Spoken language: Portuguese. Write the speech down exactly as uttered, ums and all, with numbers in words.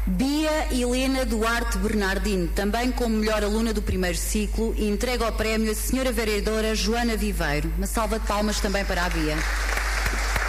Bia Helena Duarte Bernardino, também como melhor aluna do primeiro ciclo, e entrega o prémio a senhora vereadora Joana Viveiro. Uma salva de palmas também para a Bia.